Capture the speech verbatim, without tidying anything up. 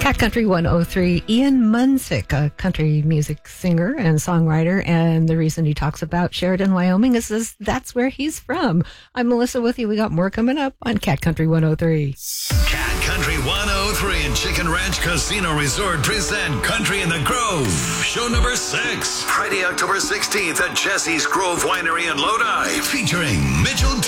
Cat Country one oh three, Ian Munsick, a country music singer and songwriter, and the reason he talks about Sheridan, Wyoming is, is that's where he's from. I'm Melissa with you. We got more coming up on Cat Country one oh three. Cat Country one oh three and Chicken Ranch Casino Resort present Country in the Grove, show number six, Friday, October sixteenth at Jesse's Grove Winery in Lodi, featuring Mitchell